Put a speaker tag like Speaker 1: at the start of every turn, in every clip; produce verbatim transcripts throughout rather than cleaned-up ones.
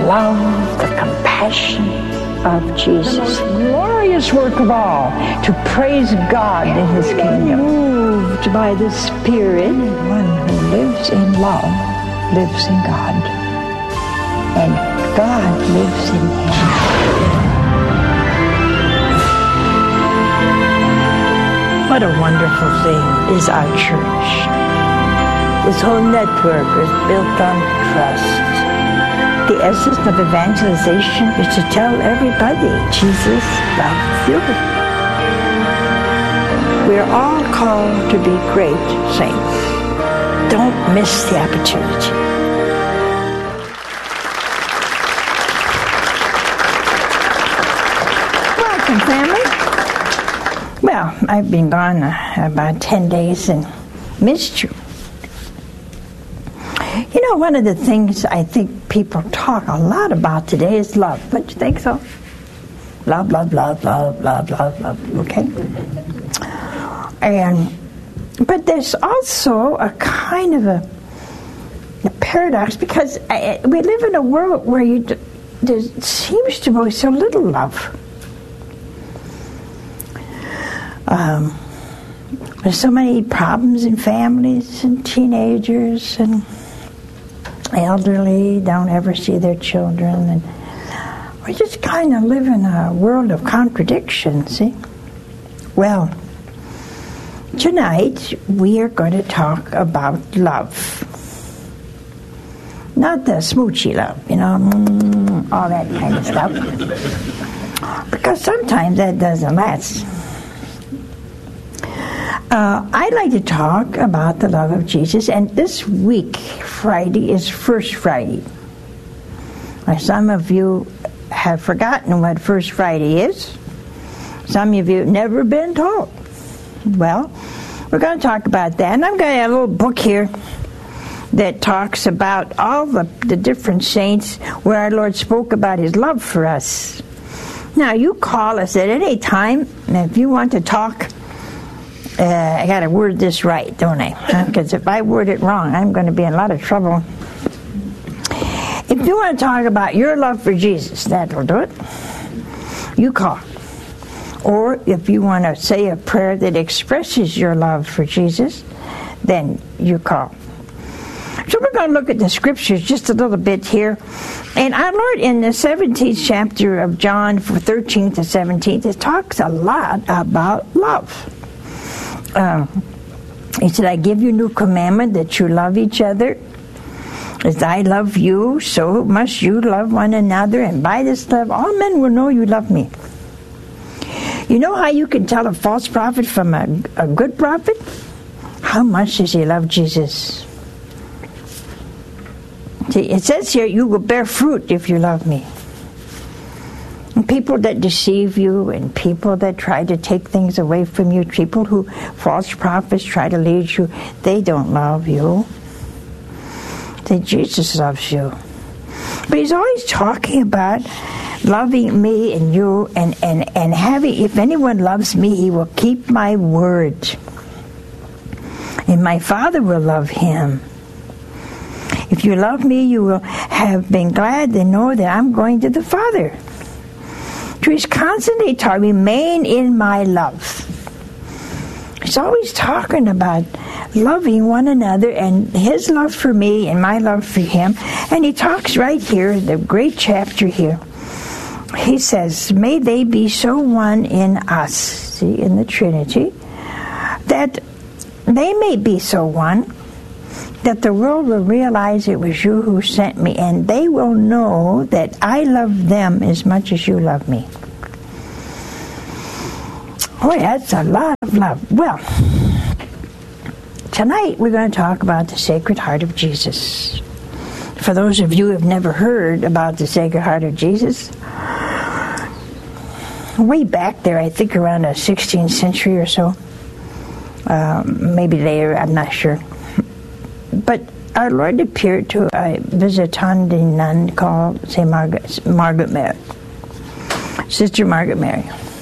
Speaker 1: love, the compassion of Jesus. The most glorious work of all, to praise God in His kingdom. Moved by the Spirit, one who lives in love lives in God, and God lives in him.
Speaker 2: What a wonderful thing is our church. This whole network is built on trust. The essence of evangelization is to tell everybody Jesus loves you. We're all called to be great saints. Don't miss the opportunity. Welcome, family. Well, I've been gone uh, about ten days and missed you. You know, one of the things I think people talk a lot about today is love. Don't you think so? Love, love, love, love, love, love, love. Okay? And, but there's also a kind of a, a paradox, because I, we live in a world where you, there seems to be so little love. Um, there's so many problems in families and teenagers and elderly don't ever see their children, and we just kind of live in a world of contradictions, see? Well, tonight we are going to talk about love. Not the smoochy love, you know, mm, all that kind of stuff. Because sometimes that doesn't last. Uh, I'd like to talk about the love of Jesus, and this week, Friday, is First Friday. Now, some of you have forgotten what First Friday is. Some of you have never been told. Well, we're going to talk about that, and I've got a little book here that talks about all the, the different saints where our Lord spoke about His love for us. Now, you call us at any time, and if you want to talk, Uh, I got to word this right, don't I? Because if I word it wrong, I'm going to be in a lot of trouble. If you want to talk about your love for Jesus, that'll do it. You call. Or if you want to say a prayer that expresses your love for Jesus, then you call. So we're going to look at the scriptures just a little bit here. And our Lord, in the seventeenth chapter of John, from thirteenth to seventeenth, it talks a lot about love. Um, he said, I give you a new commandment, that you love each other. As I love you, so must you love one another. And by this love, all men will know you love me. You know how you can tell a false prophet from a, a good prophet? How much does he love Jesus? See, it says here, you will bear fruit if you love me. And people that deceive you, and people that try to take things away from you, people who, false prophets, try to lead you, they don't love you. That Jesus loves you. But He's always talking about loving me and you, and, and, and having, if anyone loves me, he will keep my word. And my Father will love him. If you love me, you will have been glad to know that I'm going to the Father. So He's constantly talking, remain in my love. He's always talking about loving one another, and His love for me and my love for Him. And He talks right here, the great chapter here. He says, may they be so one in us, see, in the Trinity, that they may be so one, that the world will realize it was you who sent me, and they will know that I love them as much as you love me. Boy, that's a lot of love. Well, tonight we're going to talk about the Sacred Heart of Jesus. For those of you who have never heard about the Sacred Heart of Jesus, way back there, I think around the sixteenth century or so, um, maybe later, I'm not sure. But our Lord appeared to a Visitandi nun called Saint Margaret, Margaret Mary, Sister Margaret Mary.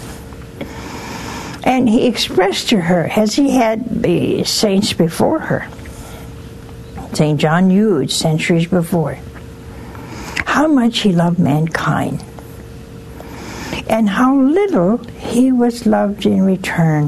Speaker 2: And He expressed to her, as He had the saints before her, Saint John Eudes, centuries before, how much he loved mankind and how little he was loved in return.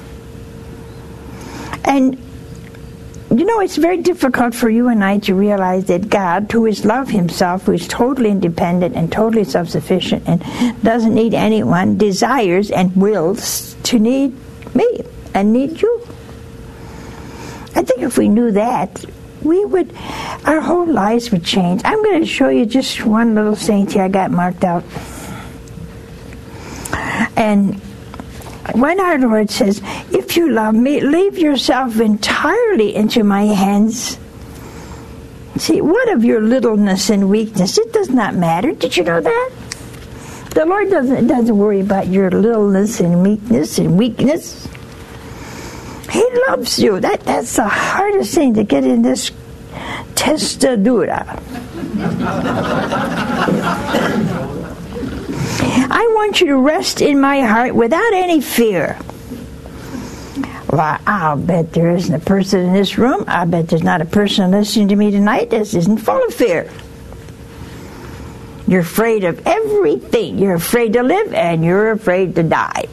Speaker 2: And you know, it's very difficult for you and I to realize that God, who is love himself, who is totally independent and totally self-sufficient and doesn't need anyone, desires and wills to need me and need you. I think if we knew that, we would, our whole lives would change. I'm going to show you just one little saint here I got marked out. And when our Lord says, if you love me, leave yourself entirely into my hands. See, what of your littleness and weakness? It does not matter. Did you know that? The Lord doesn't, doesn't worry about your littleness and weakness and weakness. He loves you. That, that's the hardest thing to get in this testadura. I want you to rest in my heart without any fear. Well, I'll bet there isn't a person in this room, I bet there's not a person listening to me tonight that isn't full of fear. You're afraid of everything. You're afraid to live and you're afraid to die.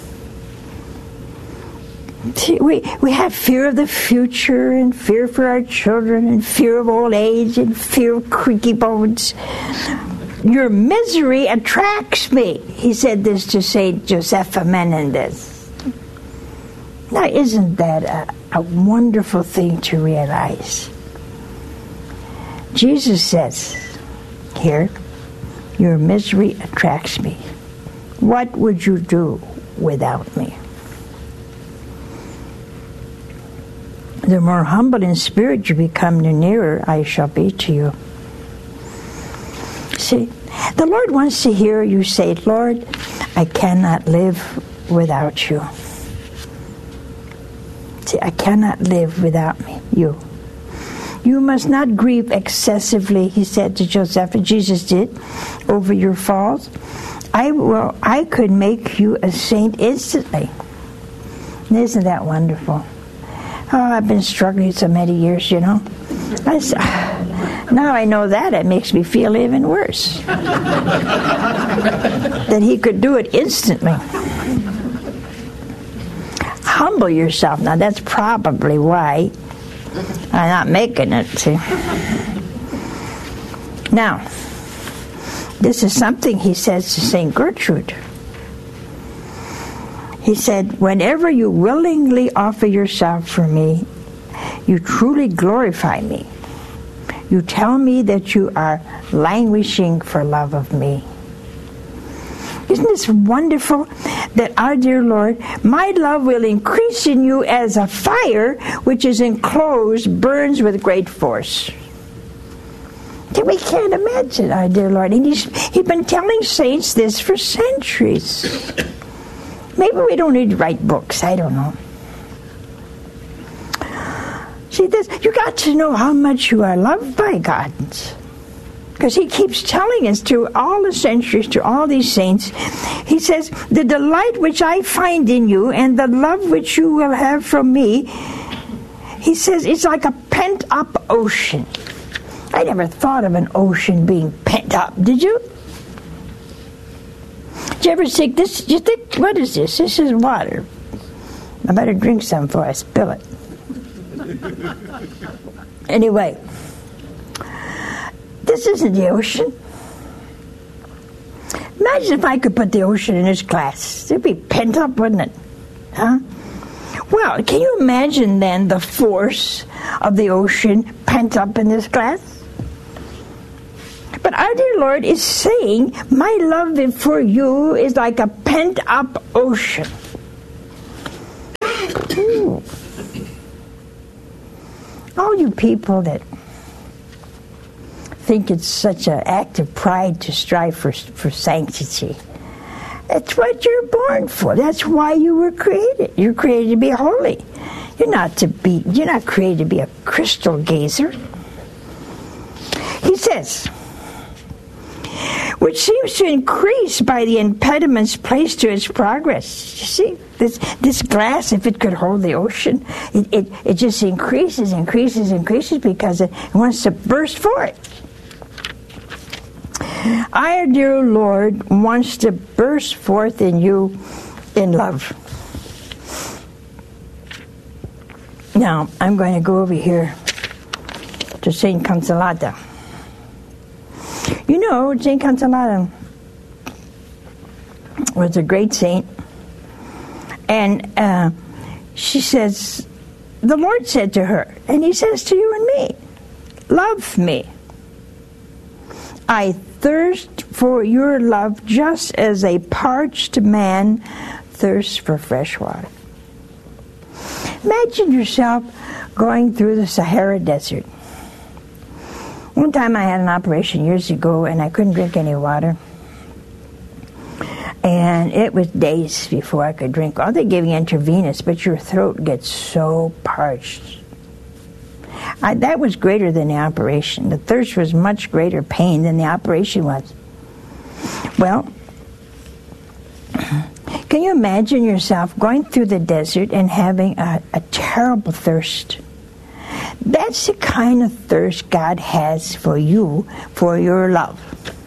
Speaker 2: See, we, we have fear of the future and fear for our children and fear of old age and fear of creaky bones. Your misery attracts me. He said this to Saint Josepha Menendez. Now, isn't that a, a wonderful thing to realize? Jesus says here, your misery attracts me. What would you do without me? The more humble in spirit you become, the nearer I shall be to you. See, the Lord wants to hear you say, Lord, I cannot live without you. See, I cannot live without me, you. You must not grieve excessively, he said to Joseph, Jesus did, over your faults. I will, I could make you a saint instantly. Isn't that wonderful? Oh, I've been struggling so many years, you know. I, now I know that, it makes me feel even worse. That he could do it instantly. Humble yourself. Now, that's probably why I'm not making it, see. Now, this is something he says to Saint Gertrude. He said, whenever you willingly offer yourself for me, you truly glorify me. You tell me that you are languishing for love of me. Isn't this wonderful that our dear Lord, my love will increase in you as a fire which is enclosed, burns with great force. We can't imagine our dear Lord. And he's, he's been telling saints this for centuries. Maybe we don't need to write books. I don't know. See, this, you got to know how much you are loved by God. Because he keeps telling us through all the centuries, to all these saints, he says, the delight which I find in you and the love which you will have from me, he says, it's like a pent-up ocean. I never thought of an ocean being pent up, did you? Did you ever think this? Do you think, what is this? This is water. I better drink some before I spill it. Anyway, this isn't the ocean. Imagine if I could put the ocean in this glass. It'd be pent up, wouldn't it? Huh? Well, can you imagine then the force of the ocean pent up in this glass? But our dear Lord is saying, my love for you is like a pent-up ocean. Ooh. All you people that think it's such an act of pride to strive for, for sanctity, that's what you're born for. That's why you were created. You're created to be holy. You're not to be. You're not created to be a crystal gazer. He says, which seems to increase by the impediments placed to its progress. You see, this this glass, if it could hold the ocean, it, it, it just increases, increases, increases because it wants to burst forth. Our dear Lord wants to burst forth in you in love. Now, I'm going to go over here to Saint Consolata. You know, Saint Consolata was a great saint. And uh, she says, the Lord said to her, and he says to you and me, love me. I thirst for your love just as a parched man thirsts for fresh water. Imagine yourself going through the Sahara Desert. One time I had an operation years ago and I couldn't drink any water. And it was days before I could drink. Oh, they gave you intravenous, but your throat gets so parched. I, that was greater than the operation. The thirst was much greater pain than the operation was. Well, can you imagine yourself going through the desert and having a, a terrible thirst? That's the kind of thirst God has for you, for your love.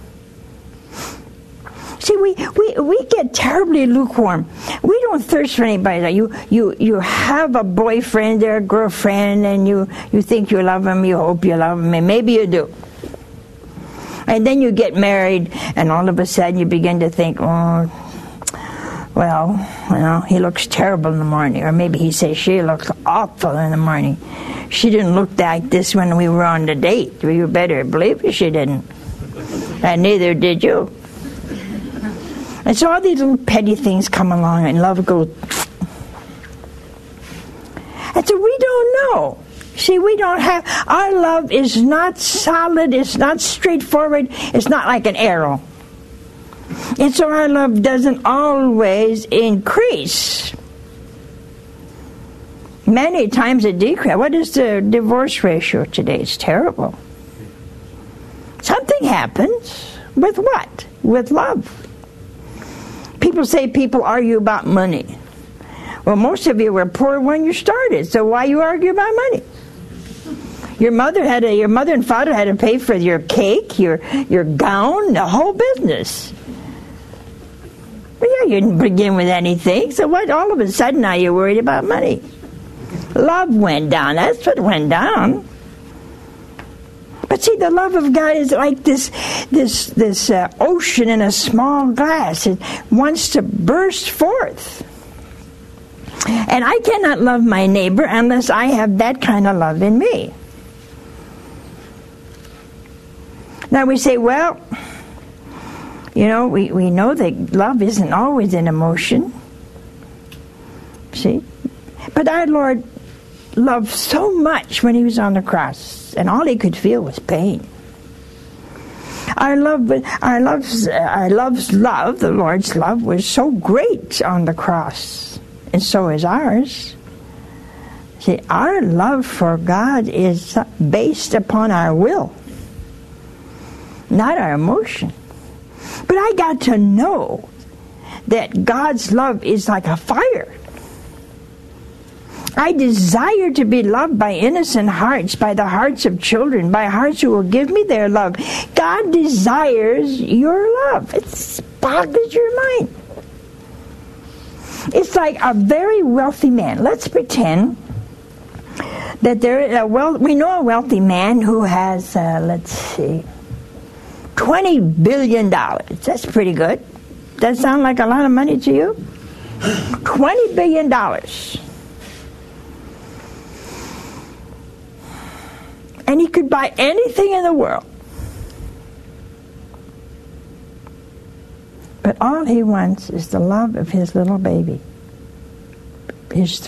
Speaker 2: See, we, we, we get terribly lukewarm. We don't thirst for anybody. You you you have a boyfriend or a girlfriend, and you, you think you love him, you hope you love him, and maybe you do. And then you get married, and all of a sudden you begin to think, oh, well, you know, he looks terrible in the morning. Or maybe he says, she looks awful in the morning. She didn't look like this when we were on the date. You better believe it, she didn't. And neither did you. And so all these little petty things come along and love goes. And so we don't know. See, we don't have, our love is not solid, it's not straightforward, it's not like an arrow. And so our love doesn't always increase. Many times it decreases. What is the divorce ratio today? It's terrible. Something happens with what? With love. People say people argue about money. Well, most of you were poor when you started, so why you argue about money? Your mother had a, your mother and father had to pay for your cake, your your gown, the whole business. Well, yeah, you didn't begin with anything, so what? All of a sudden now you're worried about money. Love went down. That's what went down. But see, the love of God is like this this this uh, ocean in a small glass. It wants to burst forth. And I cannot love my neighbor unless I have that kind of love in me. Now we say, well, you know, we, we know that love isn't always an emotion. See? But our Lord loved so much when he was on the cross, and all he could feel was pain. Our love, our love's, our love's love, the Lord's love, was so great on the cross, and so is ours. See, our love for God is based upon our will, not our emotion. But I got to know that God's love is like a fire. I desire to be loved by innocent hearts, by the hearts of children, by hearts who will give me their love. God desires your love. It boggles your mind. It's like a very wealthy man. Let's pretend that there, uh, well, we know a wealthy man who has, uh, let's see, twenty billion dollars. That's pretty good. Does that sound like a lot of money to you? twenty billion dollars. And he could buy anything in the world. But all he wants is the love of his little baby. His